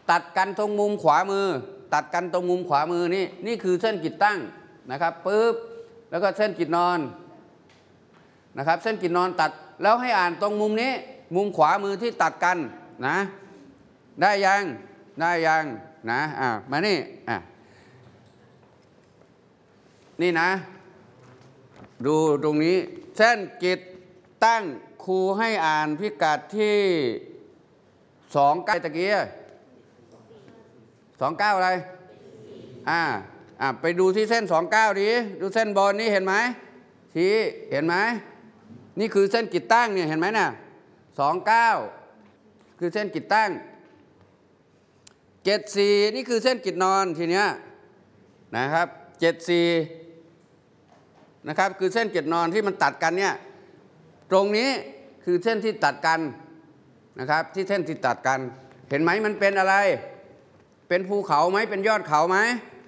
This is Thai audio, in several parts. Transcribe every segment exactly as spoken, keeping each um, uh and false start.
ตัดกันตรงมุมขวามือตัดกันตรงมุมขวามือนี่นี่คือเส้นกิจตั้งนะครับปึ๊บแล้วก็เส้นกิจนอนนะครับเส้นกิจนอนตัดแล้วให้อ่านตรงมุมนี้มุมขวามือที่ตัดกันนะได้ยังได้ยังนะอ่ามานี่อ่ะนี่นะดูตรงนี้เส้นกิจตั้งครูให้อ่านพิกัดที่สองเก้าตะกี้สองเก้าอะไรอ่าอ่าไปดูที่เส้นสองเก้าดิดูเส้นบนนี้เห็นไหมชี้เห็นไหมนี่คือเส้นกิจตั้งเนี่ยเห็นไหมน่ะสองเก้าคือเส้นกิจตั้งเจ็ดสี่นี่คือเส้นกิจนอนทีเนี้ยนะครับเจ็ดสี่นะครับคือเส้นกิจนอนที่มันตัดกันเนี่ยตรงนี้คือเส้นที่ตัดกันนะครับที่เส้นที่ตัดกันเห็นไหมมันเป็นอะไรเป็นภูเขาไหมเป็นยอดเขาไหม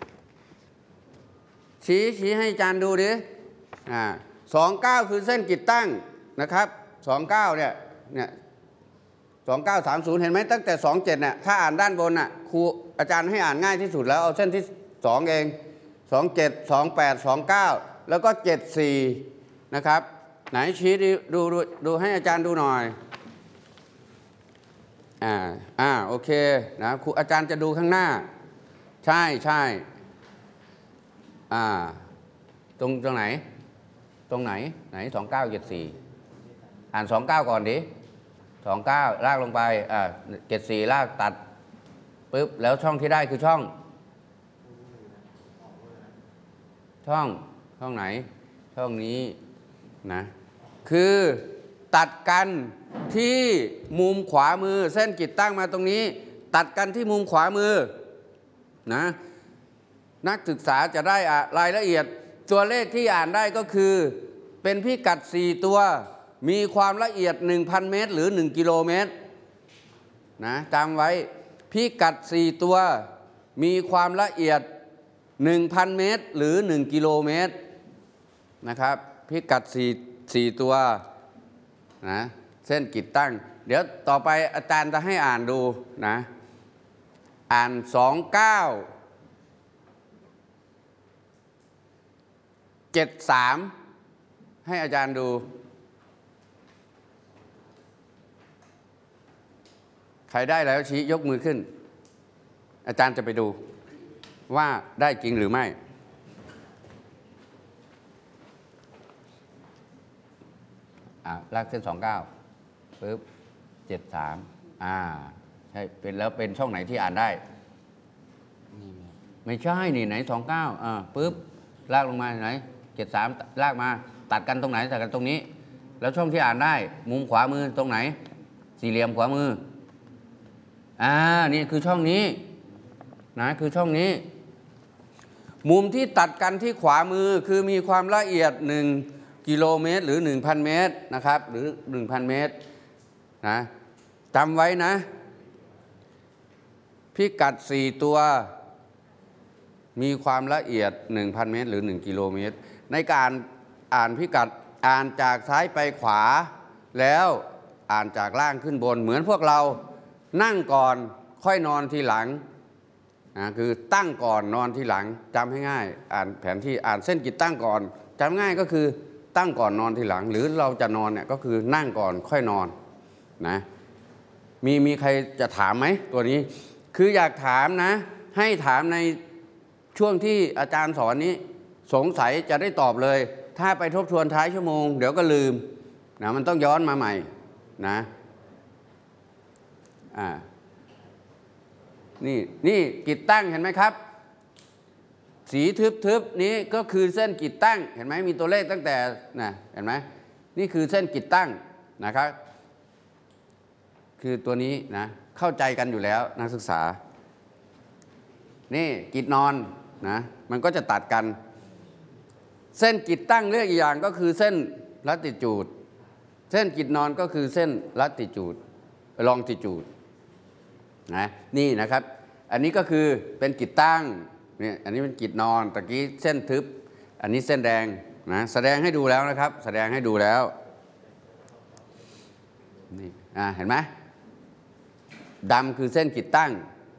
ชี้ชี้ให้อาจารย์ดูดิอ่าสองเก้าคือเส้นกิจตั้งนะครับสองเก้าเนี่ยเนี่ยสองเก้าสามศูนย์เห็นไหมตั้งแต่สองเจ็ดเนี่ยถ้าอ่านด้านบนน่ะครูอาจารย์ให้อ่านง่ายที่สุดแล้วเอาเส้นที่สองเองสองเจ็ดสองแปดสองเก้าแล้วก็เจ็ดสี่นะครับไหนชี้ดูดูดูดูให้อาจารย์ดูหน่อยอ่าอ่าโอเคนะครูอาจารย์จะดูข้างหน้าใช่ใช่อ่าตรงตรงไหนตรงไหนไหนสองเก้าเจ็ดสี่อ่านสองเก้าก่อนดิสองเก้าลากลงไปอ่าเจ็ดสี่ลากตัดปึ๊บแล้วช่องที่ได้คือช่องช่องช่องไหนช่องนี้นะคือตัดกันที่มุมขวามือเส้นกิจตั้งมาตรงนี้ตัดกันที่มุมขวามือนะนักศึกษาจะได้รายละเอียดตัวเลขที่อ่านได้ก็คือเป็นพิกัดสี่ตัวมีความละเอียด หนึ่งพัน เมตรหรือหนึ่งกิโลเมตรนะจำไว้พิกัดสี่ตัวมีความละเอียด หนึ่งพัน เมตรหรือหนึ่งกิโลเมตรนะครับพิกัดสี่ สี่ตัวนะเส้นกิจตั้งเดี๋ยวต่อไปอาจารย์จะให้อ่านดูนะอ่านสองเก้าเจ็ดสามให้อาจารย์ดูใครได้แล้วชี้ยกมือขึ้นอาจารย์จะไปดูว่าได้จริงหรือไม่อ่าลากเส้นสองเก้าปึ๊บเจ็ดสามอ่าใช่เป็นแล้วเป็นช่องไหนที่อ่านได้ไม่ใช่นี่ไหนสองเก้าอ่าปึ๊บลากลงมาไหนเจ็ดสามลากมาตัดกันตรงไหนตัดกันตรงนี้แล้วช่องที่อ่านได้มุมขวามือตรงไหนสี่เหลี่ยมขวามืออ่านี่คือช่องนี้นะคือช่องนี้มุมที่ตัดกันที่ขวามือคือมีความละเอียดหนึ่งกิโลเมตรหรือ หนึ่งพัน เมตรนะครับหรือ หนึ่งพัน เมตรนะจำไว้นะพิกัดสี่ตัวมีความละเอียด หนึ่งพัน เมตรหรือหนึ่งกิโลเมตรในการอ่านพิกัดอ่านจากซ้ายไปขวาแล้วอ่านจากล่างขึ้นบนเหมือนพวกเรานั่งก่อนค่อยนอนทีหลังนะคือตั้งก่อนนอนทีหลังจำให้ง่ายอ่านแผนที่อ่านเส้นกิจตั้งก่อนจำง่ายก็คือตั้งก่อนนอนทีหลังหรือเราจะนอนเนี่ยก็คือนั่งก่อนค่อยนอนนะมีมีใครจะถามไหมตัวนี้คืออยากถามนะให้ถามในช่วงที่อาจารย์สอนนี้สงสัยจะได้ตอบเลยถ้าไปทบทวนท้ายชั่วโมงเดี๋ยวก็ลืมนะมันต้องย้อนมาใหม่นะอ่านี่นี่กิจตั้งเห็นไหมครับสีทึบๆนี้ก็คือเส้นกิจตั้งเห็นไหมมีตัวเลขตั้งแต่นะเห็นไหมนี่คือเส้นกิจตั้งนะครับคือตัวนี้นะเข้าใจกันอยู่แล้วนักศึกษานี่กิจนอนนะมันก็จะตัดกันเส้นกิจตั้งเรียกอีกอย่างก็คือเส้นลัติจูดเส้นกิจนอนก็คือเส้นลัติจูดลองติจูดนะนี่นะครับอันนี้ก็คือเป็นกิจตั้งเนี่ยอันนี้เป็นกิจนอนตะกี้เส้นทึบอันนี้เส้นแดงนะแสดงให้ดูแล้วนะครับแสดงให้ดูแล้วนี่อ่าเห็นไหมดำคือเส้นกิจตั้ง